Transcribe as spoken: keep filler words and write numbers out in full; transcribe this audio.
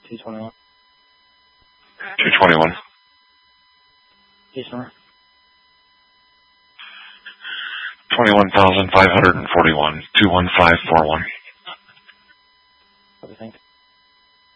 two twenty-one. two twenty-one. East North. twenty-one thousand five hundred forty-one. two one five four one. What do you think?